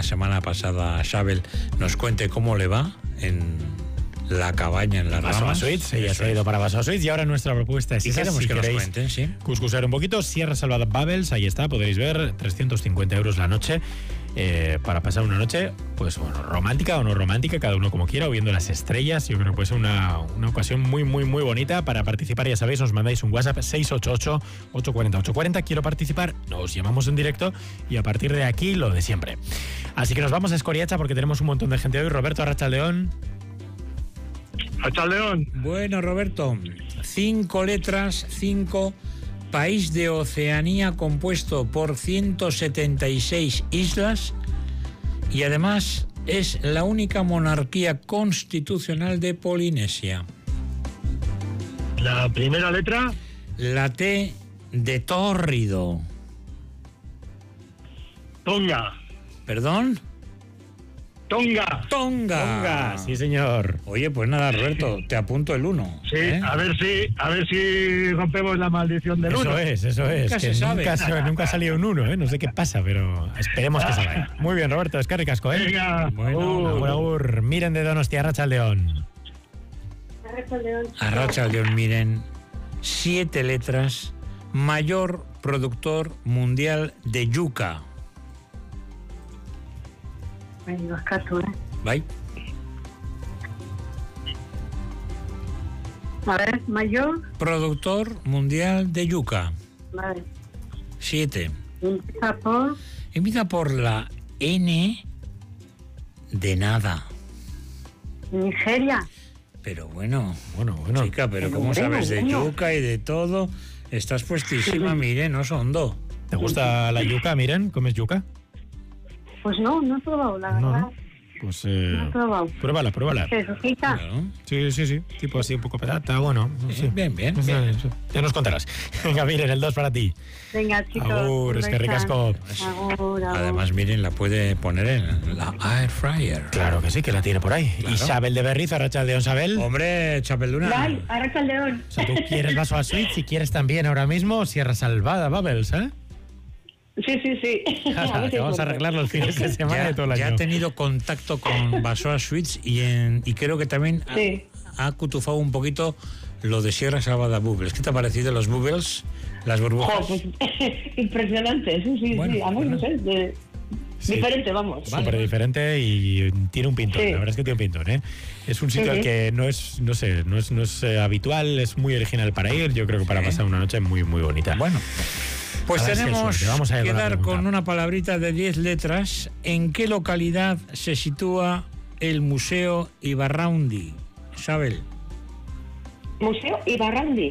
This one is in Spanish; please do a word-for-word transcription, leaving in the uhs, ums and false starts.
la semana pasada Xabel nos cuente cómo le va en la cabaña en la Basoa Suites, ella se ha ido para Basoa Suites y ahora nuestra propuesta es y esa, queremos si que nos queréis cuenten, sí. cuscusar un poquito, Sierra Salvada Bubbles, ahí está, podréis ver, trescientos cincuenta euros la noche, eh, para pasar una noche, pues bueno, romántica o no romántica, cada uno como quiera, o viendo las estrellas. Yo creo que puede ser una, una ocasión muy, muy, muy bonita. Para participar, ya sabéis, os mandáis un WhatsApp seis ocho ocho, ocho cuatro cero, ocho cuatro cero, quiero participar, nos llamamos en directo y a partir de aquí lo de siempre. Así que nos vamos a Escoriacha porque tenemos un montón de gente hoy. Roberto Arrachaldeón. Arrachaldeón. Bueno, Roberto, cinco letras, cinco, país de Oceanía compuesto por ciento setenta y seis islas y además es la única monarquía constitucional de Polinesia. La primera letra. La T de tórrido. Tonga. ¿Perdón? Tonga. Tonga. Tonga, sí señor. Oye, pues nada, Roberto, te apunto el uno. Sí, ¿eh? a ver si a ver si rompemos la maldición del Eso uno. es, eso es. Nunca que se sabe. Nunca, se- nunca ha salido un uno, ¿eh? No sé qué pasa, pero esperemos que salga. Muy bien, Roberto, descarga casco, ¿eh? Venga. Bueno, uh, Agur, agur. Miren de Donostia, Arrachaldeón. Arrachaldeón, miren, siete letras, mayor productor mundial de yuca. Bai, barkatu, eh? ¿Bai? A ver, mayor, Productor mundial de yuca. vale. Siete. Empieza por Empieza por la N de nada. Nigeria. Pero bueno, Bueno, bueno. chica, pero Pero ¿cómo bueno, sabes de bueno. yuca y de todo? Estás puestísima, mire, no son dos. ¿Te gusta la yuca, Miren? ¿Comes yuca? Pues no, no he probado, la No, verdad. no. Pues eh, No he probado. pruébala, pruébala. ¿Qué es rica? Claro. Sí, sí, sí. Tipo así, un poco patata, bueno. Sí, Sí. bien, bien, Sí, bien. sí. Ya nos contarás. Venga, Miren, el dos para ti. Venga, chicos. Agur, es que ricasco. Agur, agur. Además, miren, la puede poner en la air fryer. Claro que sí, que la tiene por ahí. Claro. Isabel de Berriz, Arrachaldeón, Isabel. Hombre, Chapelduna. Bai, Arrachaldeón. O sea, tú quieres Basoa Suites, si quieres también ahora mismo Sierra Salvada Bubbles, ¿eh? Sí, sí, sí. A ver si Que vamos a encuentro. arreglar los fines de semana Ya, de todo el ya año. ha tenido contacto con Basoa Suites y, en, y creo que también ha- Sí. ha, cutufado un poquito lo de Sierra Salvada Bubbles. ¿Qué te ha parecido los bubbles? Las burbujas. Jo, pues impresionante, sí, sí, Bueno, sí. A mí bueno. no sé, de- Sí. diferente, vamos. Súper diferente y tiene un pintón, Sí. la verdad es que tiene un pintón, ¿eh? Es un sitio Sí, al sí. que no es, no sé, no es, no es eh, habitual, es muy original para ir, yo creo que para Sí. pasar una noche muy, muy bonita. Bueno, pues A ver si hay tenemos suerte. Vamos a ir que con la dar pregunta. con una palabrita de diez letras. ¿En qué localidad se sitúa el Museo Ibarraundi? Isabel. Museo Ibarraundi.